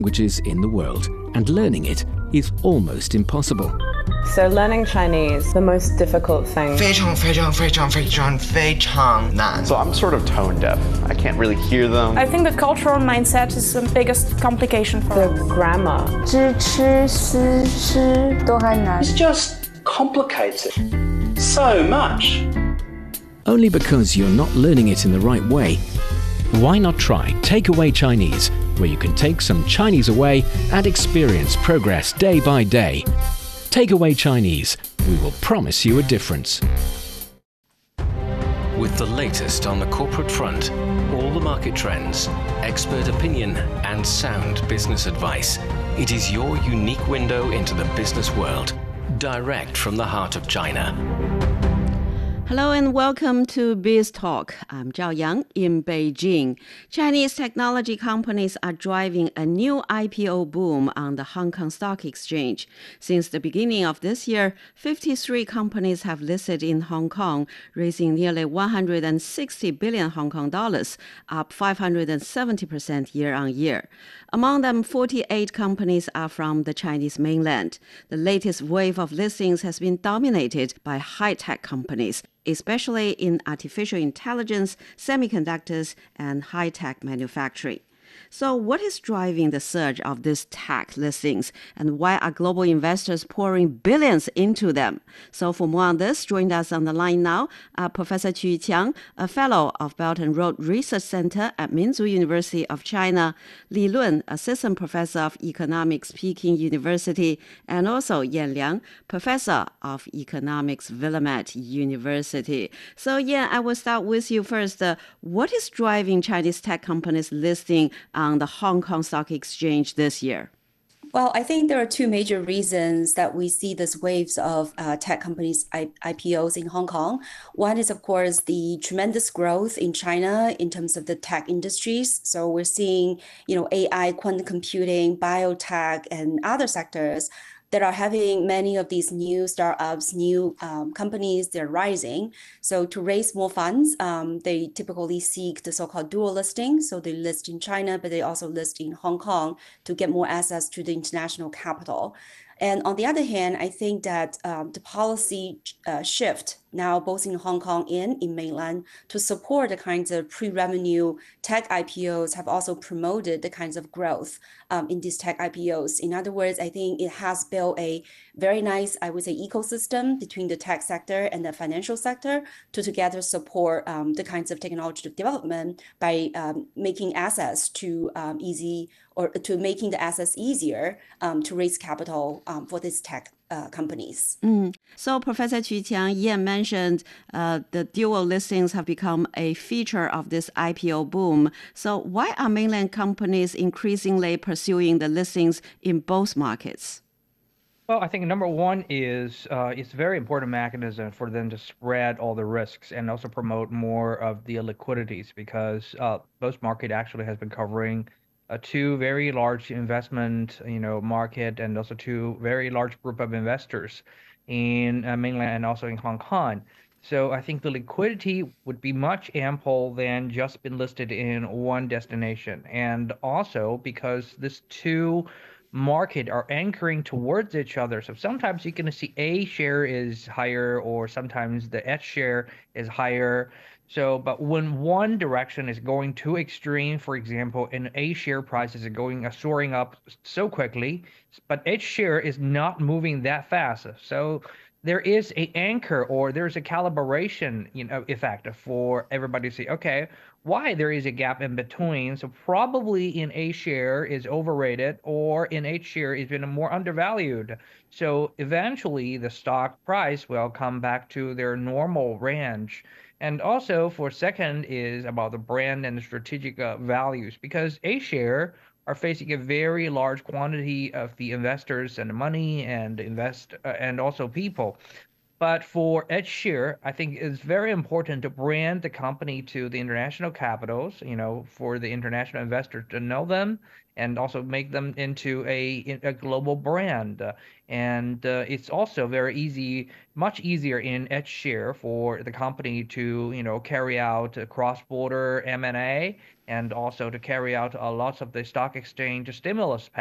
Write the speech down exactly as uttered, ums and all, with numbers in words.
languages in the world, and learning it is almost impossible. So learning Chinese, the most difficult thing. 非常非常非常非常非常难. So I'm sort of tone deaf. I can't really hear them. I think the cultural mindset is the biggest complication for the grammar. 知吃思吃都很难. It's just complicated so much. Only because you're not learning it in the right way. Why not try Takeaway Chinese, where you can take some Chinese away and experience progress day by day. Takeaway Chinese, we will promise you a difference. With the latest on the corporate front, all the market trends, expert opinion, and sound business advice, it is your unique window into the business world, direct from the heart of China. Hello and welcome to Biz Talk. I'm Zhao Yang in Beijing. Chinese technology companies are driving a new I P O boom on the Hong Kong Stock Exchange. Since the beginning of this year, fifty-three companies have listed in Hong Kong, raising nearly one hundred sixty billion Hong Kong dollars, up five hundred seventy percent year on year. Among them, forty-eight companies are from the Chinese mainland. The latest wave of listings has been dominated by high-tech companies, especially in artificial intelligence, semiconductors, and high-tech manufacturing. So what is driving the surge of these tech listings, and why are global investors pouring billions into them? So for more on this, joined us on the line now are Professor Qu Qiang, a fellow of Belt and Road Research Center at Minzu University of China, Li Lun, assistant professor of economics, Peking University, and also Yan Liang, professor of economics, Willamette University. So Yan, I will start with you first. Uh, what is driving Chinese tech companies listing on the Hong Kong Stock Exchange this year? Well, I think there are two major reasons that we see these waves of uh, tech companies I- IPOs in Hong Kong. One is, of course, the tremendous growth in China in terms of the tech industries. So we're seeing, you know, A I, quantum computing, biotech, and other sectors that are having many of these new startups, new um, companies, they're rising. So to raise more funds, um, they typically seek the so-called dual listing. So they list in China, but they also list in Hong Kong to get more access to the international capital. And on the other hand, I think that um, the policy uh, shift now both in Hong Kong and in mainland to support the kinds of pre-revenue tech I P Os have also promoted the kinds of growth um, in these tech I P Os. In other words, I think it has built a very nice, I would say, ecosystem between the tech sector and the financial sector to together support um, the kinds of technological development by um, making access to um, easy or to making the access easier um, to raise capital um, for these tech Uh, companies. Mm. So Professor Qu Qiang, Yan mentioned uh, the dual listings have become a feature of this I P O boom. So why are mainland companies increasingly pursuing the listings in both markets? Well, I think number one is uh, it's a very important mechanism for them to spread all the risks and also promote more of the liquidities because uh, both market actually has been covering Uh, two very large investment, you know, market and also two very large group of investors in uh, mainland and also in Hong Kong. So I think the liquidity would be much ample than just been listed in one destination. And also because these two market are anchoring towards each other. So sometimes you can see A share is higher or sometimes the H share is higher. So, but when one direction is going too extreme, for example, an A share price is going uh, soaring up so quickly, but H share is not moving that fast. So there is a anchor or there's a calibration, you know, effect for everybody to see, okay, why there is a gap in between. So probably in A share is overrated or in H share is been more undervalued. So eventually the stock price will come back to their normal range. And also for second is about the brand and the strategic uh, values because A share are facing a very large quantity of the investors and money and invest uh, and also people. But for Ed Shear, I think it's very important to brand the company to the international capitals, you know, for the international investor to know them and also make them into a, a global brand. Uh, and uh, it's also very easy, much easier in Ed Shear for the company to, you know, carry out cross-border M and A and also to carry out uh, lots of the stock exchange stimulus